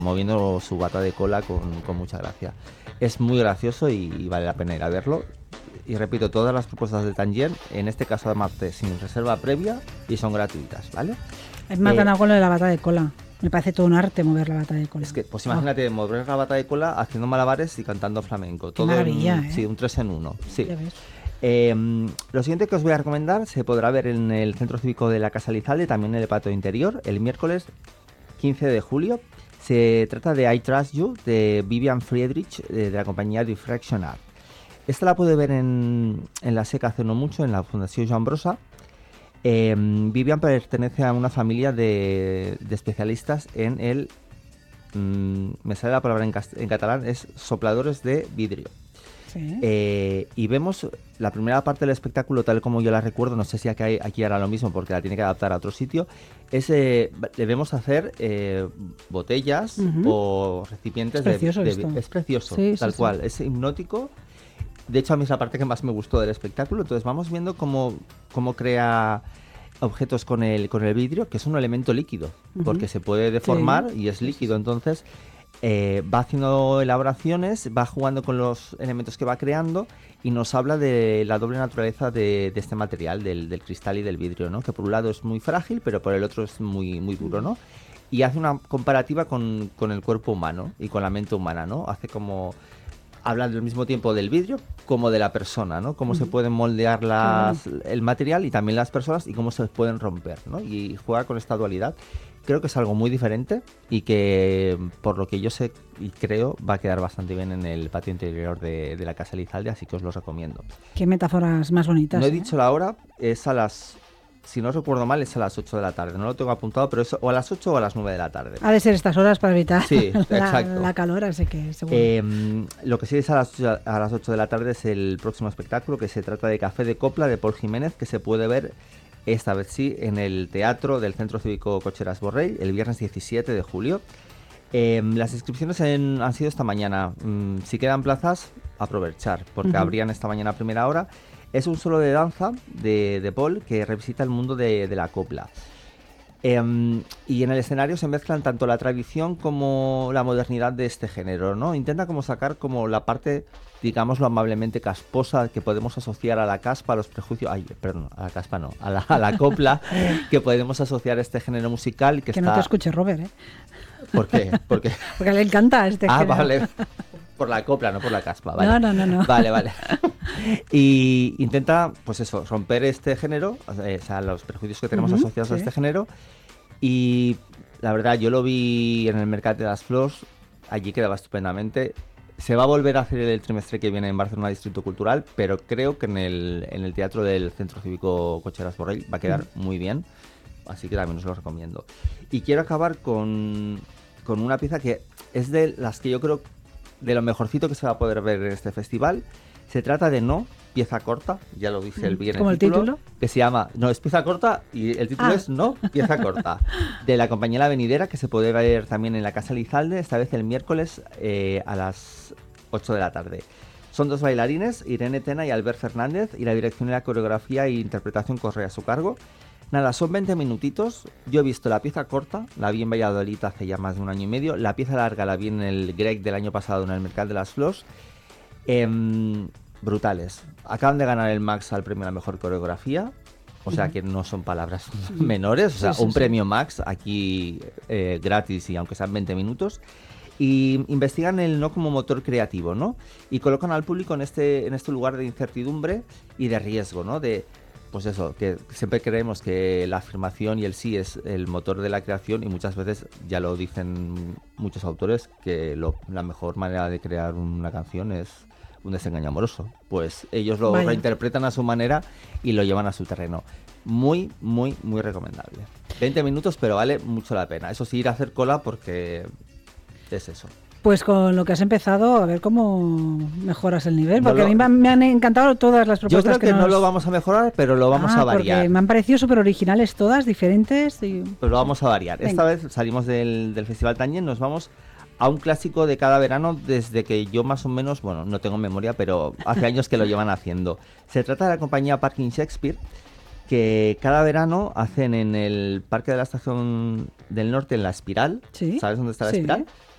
moviendo su bata de cola con mucha gracia. Es muy gracioso y vale la pena ir a verlo. Y repito, todas las propuestas de Tangent, en este caso además sin reserva previa y son gratuitas, ¿vale? Me has ganado con lo de la bata de cola. Me parece todo un arte mover la bata de cola. Es que, pues imagínate, mover la bata de cola haciendo malabares y cantando flamenco. Qué todo maravilla, Sí, un 3 en 1. Sí. Ya ves. Lo siguiente que os voy a recomendar se podrá ver en el Centro Cívico de la Casa Lizalde, también en el patio interior, el miércoles 15 de julio. Se trata de I Trust You, de Vivian Friedrich, de la compañía Diffraction Art. Esta la pude ver en la SECA hace no mucho, en la Fundación Joan Brossa. Vivian pertenece a una familia de especialistas en el... me sale la palabra en catalán, es sopladores de vidrio. Sí. Y vemos la primera parte del espectáculo, tal como yo la recuerdo, no sé si aquí hará lo mismo porque la tiene que adaptar a otro sitio, debemos hacer botellas o recipientes es precioso es precioso, sí, tal sí, cual, sí. es hipnótico. De hecho, a mí es la parte que más me gustó del espectáculo. Entonces vamos viendo cómo crea objetos con el vidrio, que es un elemento líquido, porque se puede deformar y es líquido. Entonces va haciendo elaboraciones, va jugando con los elementos que va creando y nos habla de la doble naturaleza de este material, del cristal y del vidrio, ¿no? Que por un lado es muy frágil, pero por el otro es muy, muy duro, ¿no? Y hace una comparativa con el cuerpo humano y con la mente humana, ¿no? Hace como... Hablan al mismo tiempo del vidrio como de la persona, ¿no? Cómo se pueden moldear el material y también las personas y cómo se pueden romper, ¿no? Y juega con esta dualidad. Creo que es algo muy diferente y que, por lo que yo sé y creo, va a quedar bastante bien en el patio interior de la Casa Lizalde, así que os lo recomiendo. Qué metáforas más bonitas. No he dicho la hora, es a las... Si no recuerdo mal, es a las 8 de la tarde. No lo tengo apuntado, pero es o a las 8 o a las 9 de la tarde. Ha de ser estas horas para evitar exacto. la calor, así que seguro. Lo que sí es a las 8 de la tarde es el próximo espectáculo, que se trata de Café de Copla de Paul Jiménez, que se puede ver esta vez sí en el Teatro del Centro Cívico Cocheras Borrell, el viernes 17 de julio. Las inscripciones han sido esta mañana. Si quedan plazas, aprovechar, porque abrían esta mañana a primera hora. Es un solo de danza de Paul que revisita el mundo de la copla. Y en el escenario se mezclan tanto la tradición como la modernidad de este género, ¿no? Intenta como sacar como la parte, digámoslo amablemente, casposa que podemos asociar a la caspa, a los prejuicios... Ay, perdón, a la caspa no, a la copla que podemos asociar a este género musical que está... no te escuche Robert, ¿eh? ¿Por qué? Porque le encanta este género. Vale. Por la copla, no por la caspa, ¿vale? No. Vale. Y intenta, pues eso, romper este género, o sea, los prejuicios que tenemos asociados a este género. Y la verdad, yo lo vi en el Mercat de las Flors, allí quedaba estupendamente. Se va a volver a hacer el trimestre que viene en Barcelona Distrito Cultural, pero creo que en el Teatro del Centro Cívico Cocheras Borrell va a quedar muy bien, así que también os lo recomiendo. Y quiero acabar con una pieza que es de las que yo creo de lo mejorcito que se va a poder ver en este festival. Se trata de No, pieza corta, ya lo dice bien ¿Como el título? Que se llama, no, es pieza corta y el título es No, pieza corta, de la compañía La Venidera, que se puede ver también en la Casa Lizalde, esta vez el miércoles a las 8 de la tarde. Son dos bailarines, Irene Tena y Albert Fernández, y la dirección y la coreografía e interpretación corre a su cargo. Nada, son 20 minutitos. Yo he visto la pieza corta, la vi en Valladolid hace ya más de un año y medio. La pieza larga la vi en el Grec del año pasado en el Mercat de las Flors. Brutales. Acaban de ganar el Max al premio a la mejor coreografía. O sea que no son palabras menores. O sea, un premio Max aquí gratis y aunque sean 20 minutos. Y investigan el no como motor creativo, ¿no? Y colocan al público en este lugar de incertidumbre y de riesgo, ¿no? Pues eso, que siempre creemos que la afirmación y el sí es el motor de la creación y muchas veces, ya lo dicen muchos autores, que la mejor manera de crear una canción es un desengaño amoroso. Pues ellos lo reinterpretan a su manera y lo llevan a su terreno. Muy, muy, muy recomendable. 20 minutos, pero vale mucho la pena. Eso sí, ir a hacer cola porque es eso. Pues con lo que has empezado, a ver cómo mejoras el nivel, porque a mí me han encantado todas las propuestas. Yo creo que no lo vamos a mejorar, pero lo vamos a variar. Porque me han parecido súper originales todas, diferentes. Pero lo vamos a variar. Venga. Esta vez salimos del Festival Tangent, nos vamos a un clásico de cada verano desde que yo más o menos, bueno, no tengo memoria, pero hace años que lo llevan haciendo. Se trata de la compañía Parking Shakespeare, que cada verano hacen en el Parque de la Estación del Norte, en La Espiral. ¿Sí? ¿Sabes dónde está La Espiral?